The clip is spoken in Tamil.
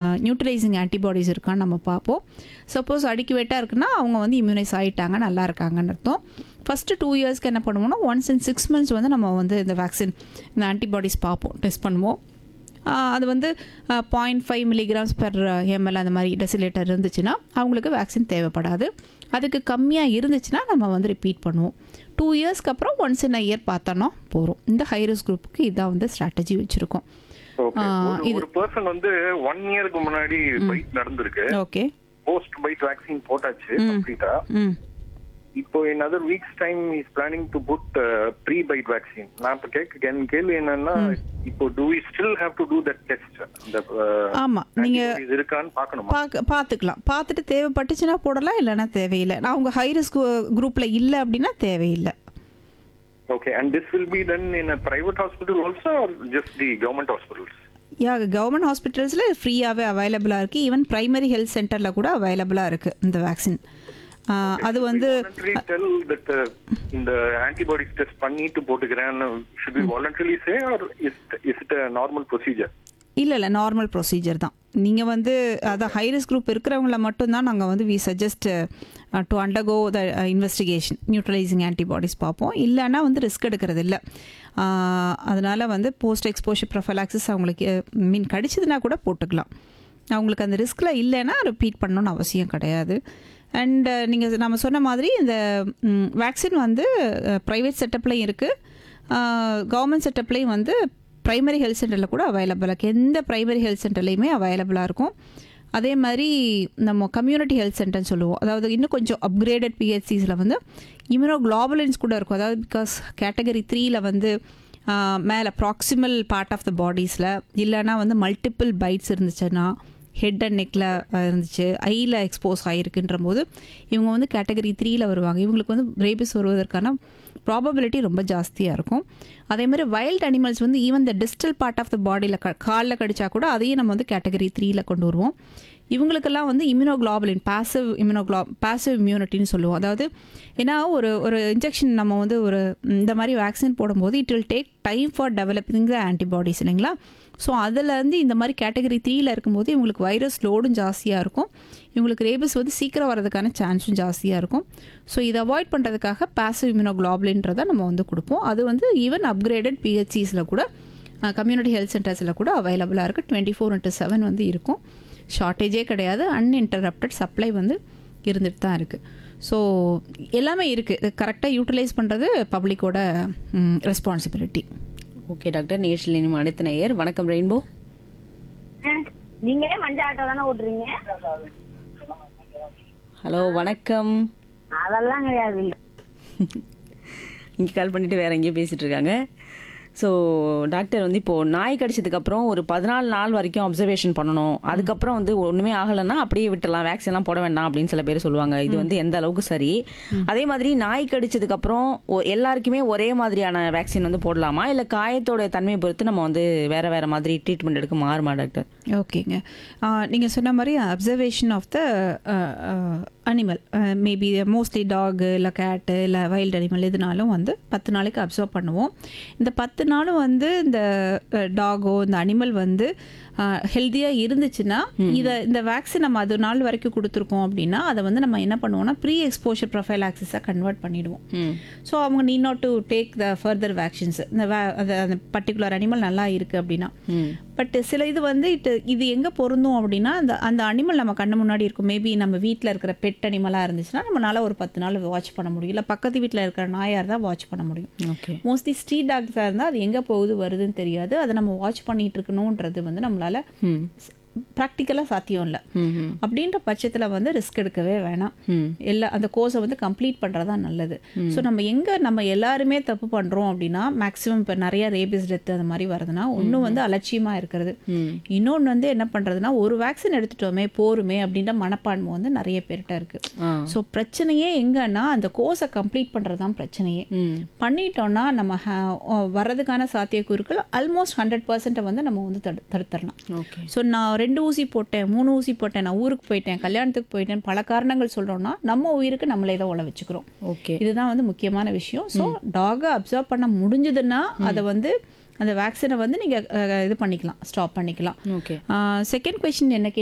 நியூட்ரலைசிங் ஆன்டிபாடிஸ் இருக்கான்னு நம்ம பார்ப்போம். சப்போஸ் அடிக்குவேட்டாக இருக்குன்னா அவங்க வந்து இம்யூனைஸ் ஆகிட்டாங்க, நல்லா இருக்காங்கன்னு அர்த்தம். ஃபஸ்ட்டு 2 இயர்ஸ்க்கு என்ன பண்ணுவோம்னா ஒன்ஸ் இன் 6 months வந்து நம்ம வந்து இந்த வேக்சின் இந்த ஆன்டிபாடிஸ் பார்ப்போம், டெஸ்ட் பண்ணுவோம். அது வந்து 0.5 mg/ml அந்த மாதிரி டெசிலேட்டர் இருந்துச்சுன்னா அவங்களுக்கு வேக்சின் தேவைப்படாது. அதுக்கு கம்மியாக இருந்துச்சுன்னா நம்ம வந்து ரிப்பீட் பண்ணுவோம். 2 இயர்ஸ்க்கு அப்புறம் ஒன்ஸ் இன் அ இயர் பார்த்தோன்னா போகிறோம். இந்த ஹை ரிஸ்க் குரூப்புக்கு இதான் வந்து ஸ்ட்ராட்டஜி வச்சுருக்கோம். ஒரு பர்சன் வந்து 1 இயருக்கு முன்னாடி பைட் நடந்திருக்கு. ஓகே, போஸ்ட் பைட் வேக்சின் போட்டாச்சு கம்ப்ளீட்டா. இப்போ in other weeks time he is planning to put pre bite vaccine. நான் இப்ப கேள்வி என்னன்னா, இப்போ do we still have to do that test? அந்த ஆமா, நீங்க இது இருக்கான்னு பார்க்கணுமா? பார்த்துக்கலாம். பார்த்துட்டு தேவைப்பட்டுச்சுன்னா போடலாம், இல்லைன்னா தேவையில்லை. நான் உங்க ஹை ரிஸ்க் குரூப்ல இல்லை அப்படின்னா தேவையில்லை. Okay, and this will be done in a private hospital also or just the government hospitals? Government ஹாஸ்பிட்டல்ஸில் ஃப்ரீயாகவே அவைலபிளாக இருக்குது. ஈவன் பிரைமரி ஹெல்த் சென்டரில் கூட அவைலபிளாக இருக்குது இந்த வேக்சின். அது வந்து இந்த ஆன்டிபாடிஸ் டெஸ்ட் பண்ணிட்டு போட்டுக்கிறேன்னு should we voluntarily say or is it a normal procedure? இல்லை நார்மல் ப்ரொசீஜர் தான். நீங்கள் வந்து அதான் ஹை ரிஸ்க் குரூப் இருக்கிறவங்கள மட்டும்தான் நாங்கள் வந்து we suggest to undergo the investigation, neutralising antibodies பார்ப்போம். இல்லைன்னா வந்து ரிஸ்க் எடுக்கிறது இல்லை. அதனால் வந்து போஸ்ட் எக்ஸ்போஷர் ப்ரொஃபைலாக்சிஸ் அவங்களுக்கு கடிச்சதுன்னா கூட போட்டுக்கலாம். அவங்களுக்கு அந்த ரிஸ்கில் இல்லைன்னா ரிப்பீட் பண்ணணும்னு அவசியம் கிடையாது. அண்ட் நீங்கள் நம்ம சொன்ன மாதிரி இந்த வேக்சின் வந்து ப்ரைவேட் செட்டப்லையும் இருக்குது, கவர்மெண்ட் செட்டப்லேயும் வந்து ப்ரைமரி ஹெல்த் சென்டரில் கூட அவைலபிளாக இருக்குது. எந்த ப்ரைமரி ஹெல்த் சென்டர்லேயுமே அவைலபிளாக இருக்கும். அதே மாதிரி நம்ம கம்யூனிட்டி ஹெல்த் சென்டர்னு சொல்லுவோம். அதாவது இன்னும் கொஞ்சம் அப்கிரேடட் பிஹெச்சிஸில் வந்து இம்யூனோகுளோபுலின்ஸ் கூட இருக்கும். அதாவது பிகாஸ் கேட்டகரி 3ல் வந்து மேலே ப்ராக்சிமல் பார்ட் ஆஃப் த பாடிஸில் இல்லைன்னா வந்து மல்டிபிள் பைட்ஸ் இருந்துச்சுன்னா, ஹெட் அண்ட் நெக்கில் இருந்துச்சு, ஐயில் எக்ஸ்போஸ் ஆகிருக்குன்ற போது இவங்க வந்து கேட்டகரி 3ல் வருவாங்க. இவங்களுக்கு வந்து ரேபிஸ் வருவதற்கான ப்ராபபிலிட்டி ரொம்ப ஜாஸ்தியாக இருக்கும். அதே மாதிரி வைல்ட் அனிமல்ஸ் வந்து even the distal part of the பாடியில் காலில் கடிச்சா கூட அதையும் நம்ம வந்து கேட்டகரி 3ல் கொண்டு வருவோம். இவங்களுக்கெல்லாம் வந்து இம்யூனோகுளோபுலின் பாசிவ் இம்யூனிட்டின்னு சொல்லுவோம். அதாவது ஏன்னா ஒரு இன்ஜெக்ஷன் நம்ம வந்து இந்த மாதிரி வேக்சின் போடும்போது it will take time for developing the antibodies இல்லைங்களா. ஸோ அதிலேருந்து இந்த மாதிரி கேட்டகரி 3ல் இருக்கும்போது இவங்களுக்கு வைரஸ் லோடும் ஜாஸ்தியாக இருக்கும். இவங்களுக்கு ரேபிஸ் வந்து சீக்கிரம் வரதுக்கான சான்ஸும் ஜாஸ்தியாக இருக்கும். ஸோ இதை அவாய்ட் பண்ணுறதுக்காக பாசிவ் இம்யூனோகுளோபுலின்றதை நம்ம வந்து கொடுப்போம். அது வந்து ஈவன் அப்கிரேடட் பிஹெச்சிஸில் கூட கம்யூனிட்டி ஹெல்த் சென்டர்ஸில் கூட அவைலபிளாக இருக்குது. 24/7 வந்து இருக்கும். ஷார்ட்டேஜே கிடையாது. அன்இன்டரப்டட் சப்ளை வந்து இருந்துட்டு தான் இருக்குது. ஸோ எல்லாமே இருக்குது. இது கரெக்டாக யூட்டிலைஸ் பண்ணுறது பப்ளிக்கோட ரெஸ்பான்சிபிலிட்டி. ஓகே டாக்டர், நிகழ்ச்சியில் அடுத்த நேயர். வணக்கம் ரெயின்போ. நீங்களே மஞ்சள் ஆட்டோ தானே ஓட்டுறீங்க? ஹலோ வணக்கம். அதெல்லாம் கிடையாது. இங்கே கால் பண்ணிட்டு வேற எங்கேயோ பேசிட்டு இருக்காங்க. ஸோ டாக்டர் வந்து இப்போது நாய் கடிச்சதுக்கப்புறம் ஒரு 14 நாள் வரைக்கும் அப்சர்வேஷன் பண்ணணும், அதுக்கப்புறம் வந்து ஒன்றுமே ஆகலைன்னா அப்படியே விட்டுலாம், வேக்சின்லாம் போட வேண்டாம் அப்படின்னு சில பேர் சொல்லுவாங்க. இது வந்து எந்த அளவுக்கு சரி? அதே மாதிரி நாய் கடிச்சதுக்கப்புறம் எல்லாருக்குமே ஒரே மாதிரியான வேக்சின் வந்து போடலாமா, இல்லை காயத்தோட தன்மையை பொறுத்து நம்ம வந்து வேறு மாதிரி ட்ரீட்மெண்ட் எடுக்க மாறுமா டாக்டர்? ஓகேங்க, நீங்கள் சொன்ன மாதிரி observation of the animal, maybe mostly dog இல்லை கேட்டு இல்லை வைல்டு அனிமல் எதுனாலும் வந்து 10 நாளைக்கு அப்சர்வ் பண்ணுவோம். இந்த 10 நாளும் வந்து இந்த டாகோ இந்த அனிமல் வந்து ஹெல்த்தியாக இருந்துச்சுன்னா இந்த வேக்சின் நம்ம அது நாள் வரைக்கும் கொடுத்துருக்கோம் அப்படின்னா அதை வந்து நம்ம என்ன பண்ணுவோம்னா ப்ரீ எக்ஸ்போஷர் ப்ரொஃபைலாக்சிஸாக கன்வெர்ட் பண்ணிடுவோம். ஸோ அவங்க need not to take the further vaccines. அந்த பர்டிகுலர் அனிமல் நல்லா இருக்குது அப்படின்னா. பட் சில இது வந்து இது எங்கே பொருந்தும் அப்படின்னா அந்த அனிமல் நம்ம கண்ணு முன்னாடி இருக்கும். மேபி நம்ம வீட்டில் இருக்கிற பெட் அனிமலாக இருந்துச்சுன்னா நம்மளால் ஒரு 10 நாள் வாட்ச் பண்ண முடியும். இல்லை பக்கத்து வீட்டில் இருக்கிற நாயாக இருந்தால் வாட்ச் பண்ண முடியும். மோஸ்ட்லி ஸ்ட்ரீட் டாக்ஸாக இருந்தால் அது எங்கே போகுது வருதுன்னு தெரியாது. அதை நம்ம வாட்ச் பண்ணிட்டு இருக்கணுன்றது வந்து நம்மளால் ப்ராக்டிக்கலாக சாத்தியம் இல்லை. அப்படின்ற பட்சத்தில் வந்து ரிஸ்க் எடுக்கவே வேணாம். அந்த கோர்ஸை வந்து கம்ப்ளீட் பண்ணுறதா நல்லது. ஸோ நம்ம எல்லாருமே தப்பு பண்ணுறோம் அப்படின்னா மேக்ஸிமம் இப்போ நிறைய ரேபிஸ் டெத் அந்த மாதிரி வருதுன்னா ஒன்றும் வந்து அலட்சியமாக இருக்கிறது, இன்னொன்று வந்து என்ன பண்ணுறதுன்னா ஒரு வேக்சின் எடுத்துட்டோமே போருமே அப்படின்ற மனப்பான்மை வந்து நிறைய பேர்கிட்ட இருக்குது. ஸோ பிரச்சனையே எங்கன்னா அந்த கோர்ஸை கம்ப்ளீட் பண்ணுறது தான் பிரச்சனையே. பண்ணிட்டோம்னா நம்ம வர்றதுக்கான சாத்தியக்கூறுகள் ஆல்மோஸ்ட் 100% வந்து நம்ம வந்து தடுத்துடலாம். ஸோ நான் 2 ஊசி போட்டேன் 3 ஊசி போட்டேன், நான் ஊருக்கு போயிட்டேன் கல்யாணத்துக்கு போயிட்டேன் பல காரணங்கள் சொல்கிறோம்னா நம்ம உயிருக்கு நம்மளே தான் உழ வச்சுக்கிறோம். இதுதான் வந்து முக்கியமான விஷயம். ஸோ டாகை அப்சர்வ் பண்ண முடிஞ்சதுன்னா அதை வந்து அந்த வேக்சினை வந்து நீங்கள் இது பண்ணிக்கலாம், ஸ்டாப் பண்ணிக்கலாம். செகண்ட் கொஸ்டின் என்ன